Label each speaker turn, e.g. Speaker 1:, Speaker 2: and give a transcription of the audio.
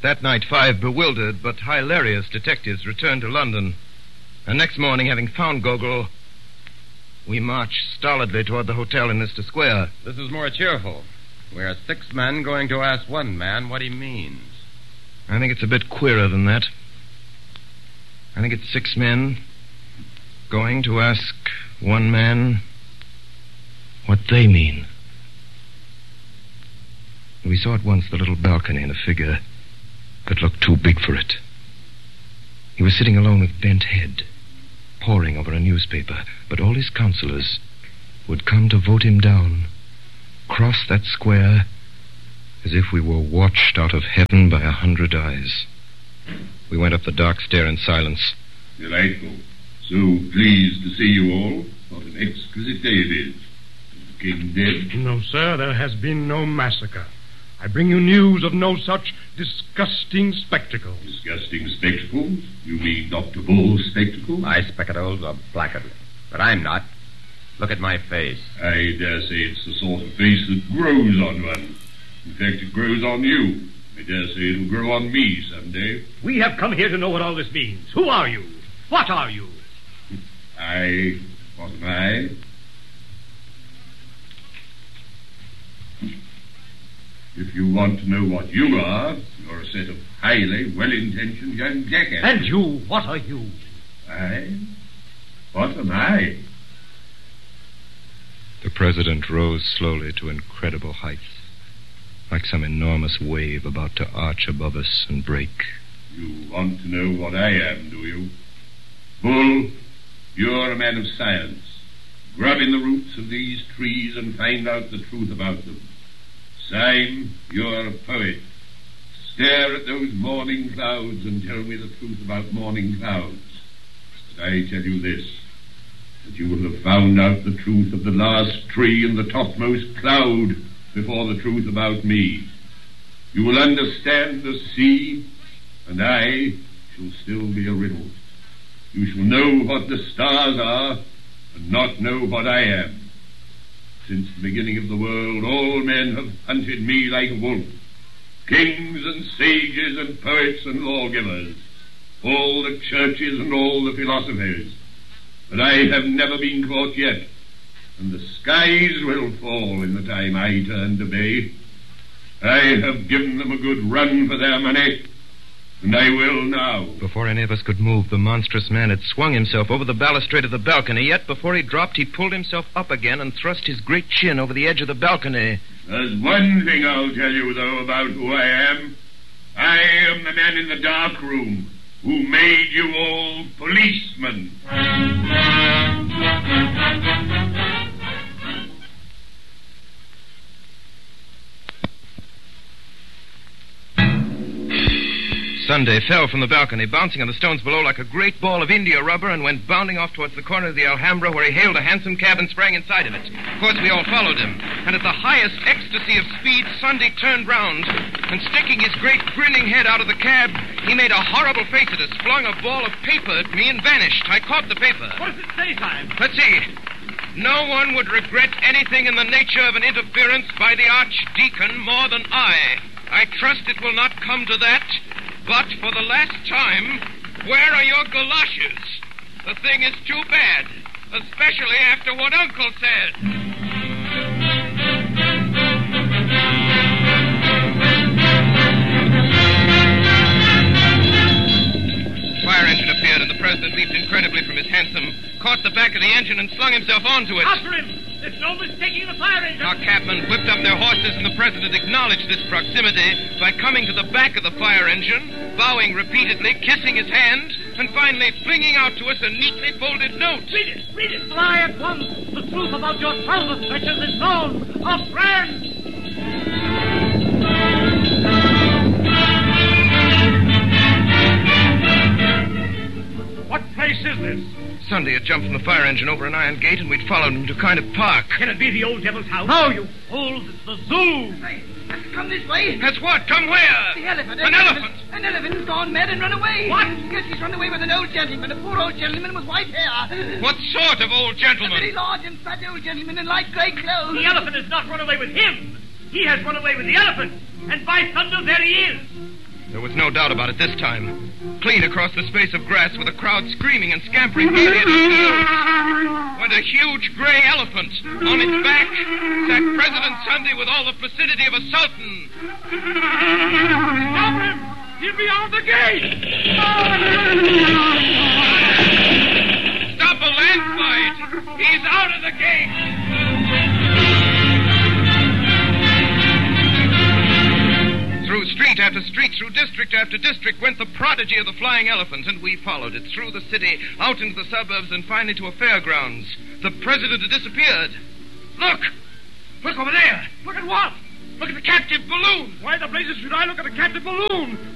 Speaker 1: That night, 5 bewildered but hilarious detectives returned to London. And next morning, having found Gogol, we marched stolidly toward the hotel in Leicester Square.
Speaker 2: This is more cheerful. We are 6 men going to ask one man what he means.
Speaker 1: I think it's a bit queerer than that. I think it's 6 men going to ask one man what they mean. We saw at once the little balcony and a figure that looked too big for it. He was sitting alone with bent head, poring over a newspaper, but all his counselors would come to vote him down, cross that square as if we were watched out of heaven by 100 eyes. We went up the dark stair in silence.
Speaker 3: Delightful. So pleased to see you all. What an exquisite day it is. Is the king dead?
Speaker 4: No, sir, there has been no massacre. I bring you news of no such disgusting spectacle.
Speaker 3: Disgusting spectacles? You mean Dr. Bull's spectacles?
Speaker 2: My spectacles are blackguard, but I'm not. Look at my face.
Speaker 3: I dare say it's the sort of face that grows on one. In fact, it grows on you. I dare say it'll grow on me someday.
Speaker 4: We have come here to know what all this means. Who are you? What are you?
Speaker 3: What am I? If you want to know what you are, you're a set of highly well-intentioned young jackasses.
Speaker 4: And you, what are you?
Speaker 3: What am I?
Speaker 1: The president rose slowly to incredible heights, like some enormous wave about to arch above us and break.
Speaker 3: You want to know what I am, do you? Bull, you're a man of science. Grub in the roots of these trees and find out the truth about them. Syme, you're a poet. Stare at those morning clouds and tell me the truth about morning clouds. But I tell you this, that you will have found out the truth of the last tree and the topmost cloud before the truth about me. You will understand the sea, and I shall still be a riddle. You shall know what the stars are, and not know what I am. Since the beginning of the world, all men have hunted me like a wolf. Kings and sages and poets and lawgivers, all the churches and all the philosophers. But I have never been caught yet, and the skies will fall in the time I turn to bay. I have given them a good run for their money, and I will now.
Speaker 1: Before any of us could move, the monstrous man had swung himself over the balustrade of the balcony, yet before he dropped, he pulled himself up again and thrust his great chin over the edge of the balcony.
Speaker 3: There's one thing I'll tell you, though, about who I am. I am the man in the dark room who made you all policemen.
Speaker 1: Sunday fell from the balcony, bouncing on the stones below like a great ball of India rubber, and went bounding off towards the corner of the Alhambra, where he hailed a hansom cab and sprang inside of it. Of course, we all followed him, and at the highest ecstasy of speed, Sunday turned round, and sticking his great grinning head out of the cab, he made a horrible face at us, flung a ball of paper at me, and vanished. I caught the paper.
Speaker 4: What does it say, Syme?
Speaker 1: Let's see. No one would regret anything in the nature of an interference by the Archdeacon more than I. I trust it will not come to that. But for the last time, where are your galoshes? The thing is too bad, especially after what Uncle said. Fire engine appeared, and the president leaped incredibly from his hansom, caught the back of the engine, and flung himself onto it.
Speaker 4: After him! There's no mistaking the fire engine!
Speaker 1: Our cabmen whipped up their horses, and the president acknowledged this proximity by coming to the back of the fire engine, bowing repeatedly, kissing his hand, and finally flinging out to us a neatly folded note.
Speaker 4: Read it! Read it! Fly at once! The truth about your trouser stretchers is known! Our friends! What place is this?
Speaker 1: Sunday had jumped from the fire engine over an iron gate, and we'd followed him to a kind of park.
Speaker 4: Can it be the old devil's house? No, you fools! It's the zoo!
Speaker 5: Hey, come this way.
Speaker 1: That's what? Come where?
Speaker 5: The elephant.
Speaker 1: An elephant?
Speaker 5: An elephant's gone mad and run away.
Speaker 4: What?
Speaker 5: Yes, he's run away with an old gentleman, a poor old gentleman with white hair.
Speaker 1: What sort of old
Speaker 5: A
Speaker 1: gentleman?
Speaker 5: very large and fat old gentleman in light grey clothes.
Speaker 4: The elephant has not run away with him. He has run away with the elephant. And by thunder, there he is.
Speaker 1: There was no doubt about it this time. Clean across the space of grass with a crowd screaming and scampering madly at his heels went a huge gray elephant. On its back sat President Sunday with all the placidity of a sultan.
Speaker 4: Stop him! He'll be out the gate!
Speaker 1: Stop a landslide! He's out of the gate! Through street after street, through district after district went the prodigy of the flying elephant, and we followed it through the city, out into the suburbs, and finally to a fairgrounds. The president had disappeared. Look! Look over there!
Speaker 4: Look at what?
Speaker 1: Look at the captive balloon!
Speaker 4: Why the blazes should I look at a captive balloon?